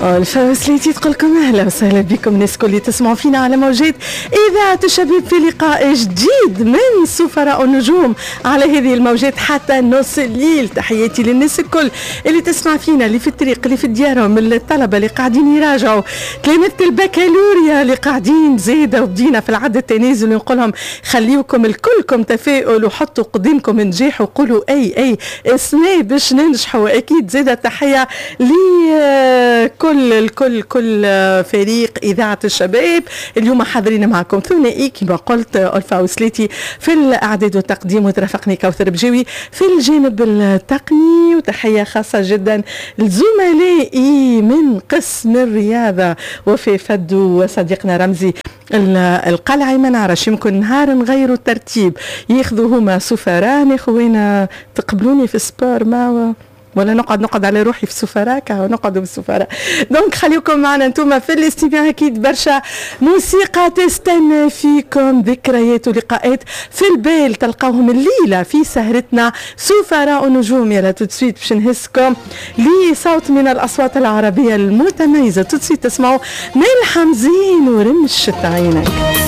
الفوسليتي تقول لكم اهلا وسهلا بكم الناس كل اللي تسمعوا فينا على موجات اذاعه الشباب في لقاء جديد من سفراء النجوم على هذه الموجات حتى نص الليل. تحياتي للناس الكل اللي تسمع فينا، اللي في الطريق، اللي في ديارهم، الطلبه اللي قاعدين يراجعوا، تلاميذ البكالوريا اللي قاعدين زياده وبدينا في العد التنازل، ونقول لهم خليوكم الكلكم تفاؤلوا وحطوا قدامكم نجاح وقولوا اي السنه باش ننجحوا. اكيد زياده تحيه كل فريق إذاعة الشباب اليوم حاضرين معكم ثنائي كما قلت ألفا وسليتي في الإعداد والتقديم، وترافقني كوثر بجوي في الجانب التقني. وتحية خاصة جدا لزملائي من قسم الرياضة وفي فدو وصديقنا رمزي القلعي. ما نعرفش يمكن نهار نغيروا الترتيب ياخذوا هما سفراء نخوينا تقبلوني في سبور ما ولا نقعد على روحي في السفراء ونقعدوا بالسفراء. دونك خليكم معنا انتم في الاستماع، اكيد برشا موسيقى تستنى فيكم، ذكريات ولقاءات في البال تلقاوهم الليله في سهرتنا سفراء النجوم. يلا تسويت باش نهزكم لصوت من الاصوات العربيه المتميزه. تسويت تسمعوا من حمزين ورمشت عينك.